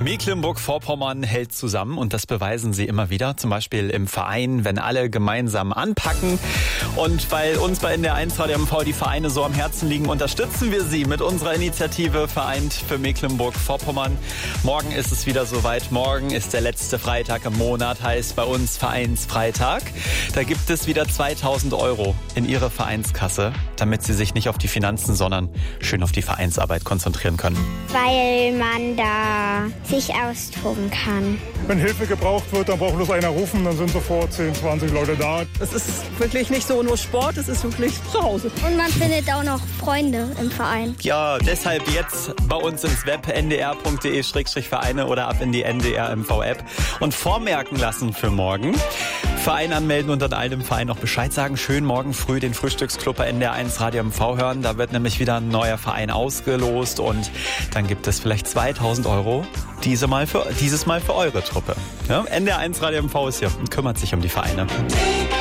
Mecklenburg-Vorpommern hält zusammen und das beweisen sie immer wieder, zum Beispiel im Verein, wenn alle gemeinsam anpacken. Und weil uns bei NDR 1 Radio MV die Vereine so am Herzen liegen, unterstützen wir sie mit unserer Initiative Vereint für Mecklenburg-Vorpommern. Morgen ist es wieder soweit. Morgen ist der letzte Freitag im Monat, heißt bei uns Vereinsfreitag. Da gibt es wieder 2000 € in ihre Vereinskasse, damit sie sich nicht auf die Finanzen, sondern schön auf die Vereinsarbeit konzentrieren können. Weil man da sich austoben kann. Wenn Hilfe gebraucht wird, dann braucht bloß einer rufen, dann sind sofort 10, 20 Leute da. Es ist wirklich nicht so nur Sport, es ist wirklich zu Hause. Und man findet auch noch Freunde im Verein. Ja, deshalb jetzt bei uns ins Web ndr.de/Vereine oder ab in die NDR MV-App und vormerken lassen für morgen. Verein anmelden und an einem Verein noch Bescheid sagen. Schön morgen früh den Frühstücksclub bei NDR 1 Radio MV hören. Da wird nämlich wieder ein neuer Verein ausgelost und dann gibt es vielleicht 2000 €, dieses Mal für eure Truppe. Ja, NDR 1 Radio MV ist hier und kümmert sich um die Vereine.